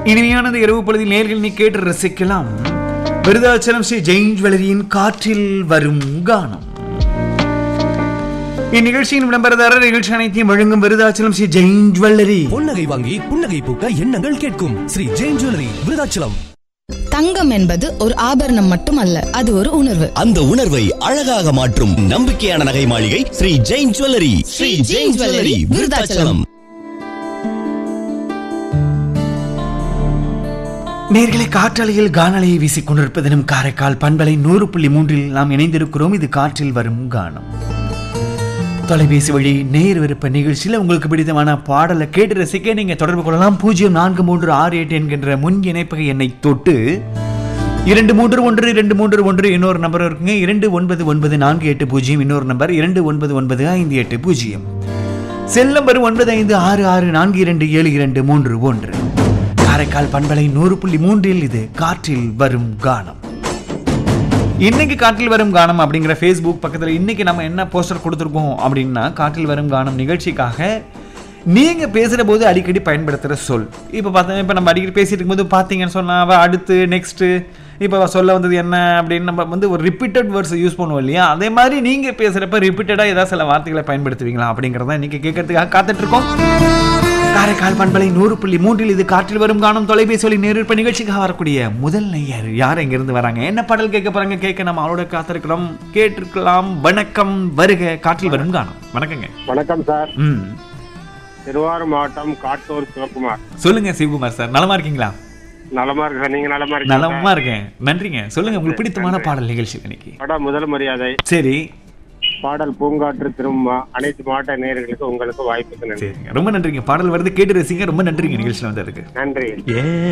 இனிமையானது இரவு பொழுதில் நேர்கள் நீ கேட்டு ரசிக்கலாம். விருதாச்சலம் ஸ்ரீ ஜெயின் ஜுவல்லரியின் காற்றில் வரும் கானம். இந்நிகழ்ச்சியின் விளம்பரதாரர் நிகழ்ச்சி அனைத்தையும் வழங்கும் விருதாச்சலம் ஸ்ரீ ஜெயின் ஜுவல்லரி. புன்னகை வாங்கி புன்னகை பூக்க எண்ணங்கள் கேட்கும் ஸ்ரீ ஜெயின் ஜுவல்லரி விருதாச்சலம். தங்கம் என்பது ஒரு ஆபரணம் மட்டுமல்ல, அது ஒரு உணர்வு. அந்த உணர்வை அழகாக மாற்றும் நம்பிக்கையான நகை மாளிகை ஸ்ரீ ஜெயின் ஜுவல்லரி. ஸ்ரீ ஜெயின் ஜுவல்லரி விருதாச்சலம். நேர்களை காற்றலையில் கானலையை வீசிக் கொண்டிருப்பதனும் காரைக்கால் பண்பலை 100.3 நாம் இணைந்திருக்கிறோம். இது காற்றில் வரும் கானம். தொலைபேசி வழி நேர் விருப்ப நிகழ்ச்சியில் உங்களுக்கு பிடித்தமான பாடலை கேட்டு ரசிக்க நீங்க தொடர்பு கொள்ளலாம். 043668 என்கின்ற முன் இணைப்பக எண்ணை தொட்டு 231231 இன்னொரு நம்பர் இருக்குங்க. 299480 இன்னொரு நம்பர் 299580. Cell number 9566427231. காரைக்கால் பண்பலை 100.3 இது காற்றில் வரும் கானம். இன்னைக்கு காற்றில் வரும் கானம் அப்படிங்கிற ஃபேஸ்புக் பக்கத்தில் இன்னைக்கு நம்ம என்ன போஸ்டர் கொடுத்துருக்கோம் அப்படின்னா, காற்றில் வரும் கானம் நிகழ்ச்சிக்காக நீங்க பேசுற போது அடிக்கடி பயன்படுத்துற சொல். இப்போ நம்ம அடிக்கடி பேசிட்டு இருக்கும்போது பார்த்தீங்கன்னு சொன்னா அடுத்து நெக்ஸ்ட் இப்போ சொல்ல வந்தது என்ன அப்படின்னு நம்ம ஒரு ரிப்பீட்டட் வேர்ட்ஸ் யூஸ் பண்ணுவோம் இல்லையா? அதே மாதிரி நீங்க பேசுறப்ப ரிப்பீட்டடா ஏதாவது சில வார்த்தைகளை பயன்படுத்துவீங்களா அப்படிங்கிறத இன்னைக்கு கேட்கறதுக்காக காத்துட்டு இருக்கோம். காரைக்கால் பண்பலை 100.3 இது காற்றில் வரும் காணும். தொலைபேசி வழி நேரிற்ப நிகழ்ச்சிக்காக வரக்கூடிய முதல் நேயர் யார், எங்கிருந்து வராங்க, என்ன பாடல் கேட்க போறாங்க, கேட்க நம்ம அவளோட காத்திருக்கிறோம். கேட்டிருக்கலாம். வணக்கம், வருக காற்றில் வரும் காணும். வணக்கங்க. வணக்கம் சார். திருவாரூர் மாவட்டம் காட்டூர் சிவகுமார். சொல்லுங்க சிவகுமார் சார், நலமா இருக்கீங்களா? நலமா இருக்கு சார். நீங்க நலமா இருக்கீங்க? நலமா இருக்கேன், நன்றிங்க. சொல்லுங்க உங்களுக்கு பிடித்தமான பாடல் நிகழ்ச்சி இன்னைக்கு. படம் முதல் மரியாதை. சரி. பாடல் பூங்காற்று திரும்ப. அனைத்து மாவட்ட நேயர்களுக்கு உங்களுக்கு வாய்ப்புக்கு நன்றி. ரொம்ப நன்றிங்க. பாடல் வருது, கேட்டு ரசிங்க. ரொம்ப நன்றிங்க நிகழ்ச்சியில் வந்ததுக்கு. நன்றி.